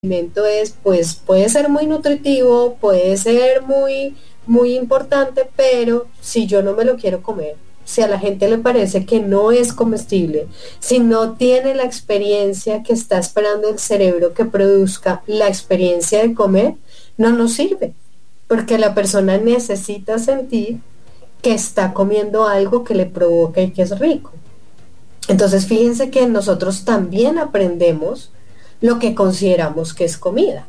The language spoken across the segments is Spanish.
alimento es, pues puede ser muy nutritivo, puede ser muy, muy importante, pero si yo no me lo quiero comer, si a la gente le parece que no es comestible, si no tiene la experiencia que está esperando el cerebro que produzca la experiencia de comer, no nos sirve, porque la persona necesita sentir que está comiendo algo que le provoca y que es rico. Entonces fíjense que nosotros también aprendemos lo que consideramos que es comida.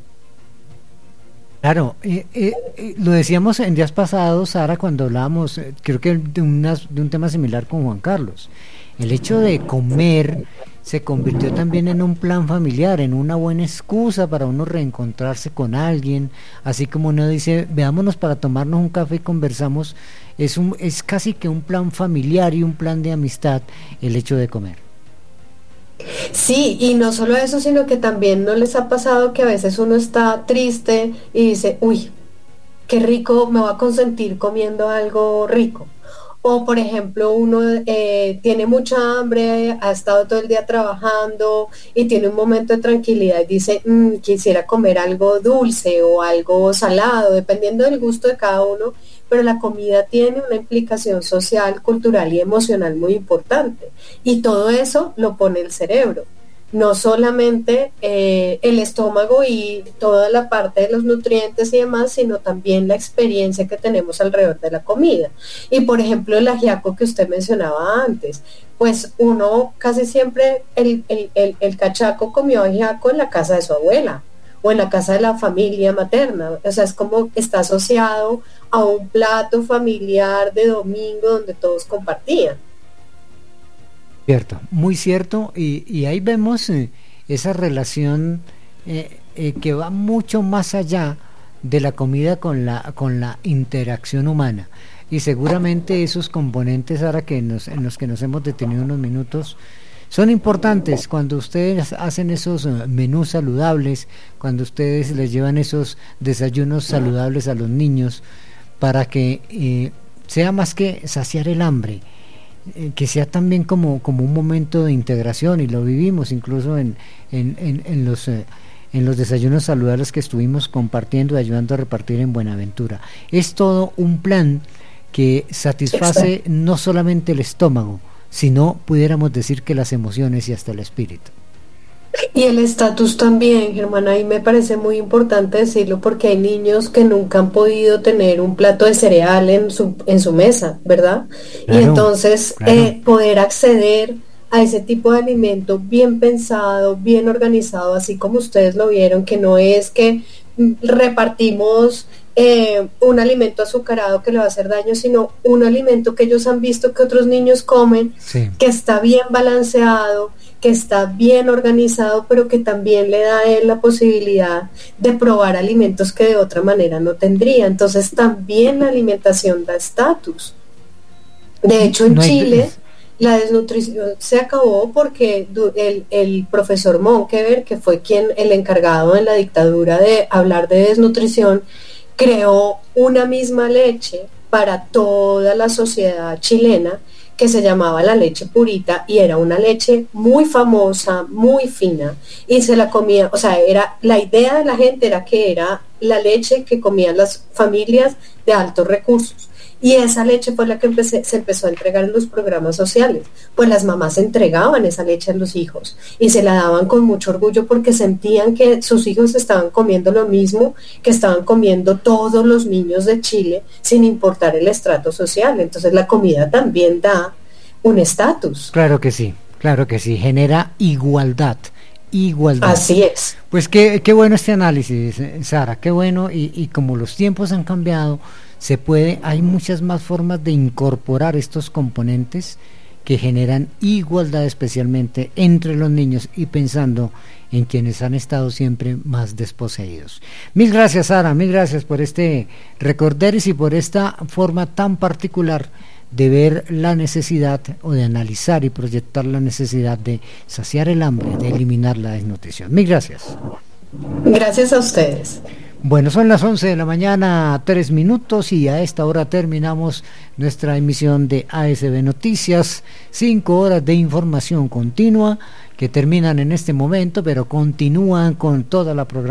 Claro, lo decíamos en días pasados, Sara, cuando hablábamos, creo que de un tema similar con Juan Carlos. El hecho de comer se convirtió también en un plan familiar, en una buena excusa para uno reencontrarse con alguien, así como uno dice, veámonos para tomarnos un café y conversamos, es casi que un plan familiar y un plan de amistad el hecho de comer. Sí, y no solo eso, sino que también no les ha pasado que a veces uno está triste y dice, uy, qué rico, me voy a consentir comiendo algo rico. O por ejemplo, uno tiene mucha hambre, ha estado todo el día trabajando y tiene un momento de tranquilidad y dice, quisiera comer algo dulce o algo salado, dependiendo del gusto de cada uno, pero la comida tiene una implicación social, cultural y emocional muy importante. Y todo eso lo pone el cerebro. No solamente el estómago y toda la parte de los nutrientes y demás, sino también la experiencia que tenemos alrededor de la comida. Y por ejemplo, el ajiaco que usted mencionaba antes, pues uno casi siempre, el cachaco comió ajiaco en la casa de su abuela o en la casa de la familia materna. O sea, es como está asociado a un plato familiar de domingo donde todos compartían. Cierto, muy cierto, y ahí vemos esa relación que va mucho más allá de la comida con la interacción humana, y seguramente esos componentes ahora en los que nos hemos detenido unos minutos son importantes cuando ustedes hacen esos menús saludables, cuando ustedes les llevan esos desayunos saludables a los niños, para que sea más que saciar el hambre, que sea también como un momento de integración, y lo vivimos incluso en los desayunos saludables que estuvimos compartiendo y ayudando a repartir en Buenaventura. Es todo un plan que satisface no solamente el estómago, sino pudiéramos decir que las emociones y hasta el espíritu. Y el estatus también, Germán, ahí me parece muy importante decirlo porque hay niños que nunca han podido tener un plato de cereal en su mesa, ¿verdad? Claro, y entonces claro. Poder acceder a ese tipo de alimento bien pensado, bien organizado, así como ustedes lo vieron, que no es que repartimos un alimento azucarado que le va a hacer daño, sino un alimento que ellos han visto que otros niños comen, Sí. que está bien balanceado, que está bien organizado, pero que también le da a él la posibilidad de probar alimentos que de otra manera no tendría. Entonces también la alimentación da estatus. De hecho, en No hay Chile la desnutrición se acabó porque el profesor Monkever, que fue el encargado en la dictadura de hablar de desnutrición, creó una misma leche para toda la sociedad chilena que se llamaba la leche purita, y era una leche muy famosa, muy fina, y se la comía, o sea, la idea de la gente era que era la leche que comían las familias de altos recursos. Y esa leche fue la que se empezó a entregar en los programas sociales. Pues las mamás entregaban esa leche a los hijos y se la daban con mucho orgullo porque sentían que sus hijos estaban comiendo lo mismo que estaban comiendo todos los niños de Chile, sin importar el estrato social. Entonces la comida también da un estatus. Claro que sí, genera igualdad. Así es. Pues qué bueno este análisis, Sara, qué bueno, y como los tiempos han cambiado, hay muchas más formas de incorporar estos componentes que generan igualdad, especialmente entre los niños y pensando en quienes han estado siempre más desposeídos. Mil gracias, Sara, mil gracias por este recorderis y por esta forma tan particular de ver la necesidad o de analizar y proyectar la necesidad de saciar el hambre, de eliminar la desnutrición. Mil gracias. Gracias a ustedes. Bueno, son las 11 de la mañana, 3 minutos, y a esta hora terminamos nuestra emisión de ASB Noticias, 5 horas de información continua que terminan en este momento, pero continúan con toda la programación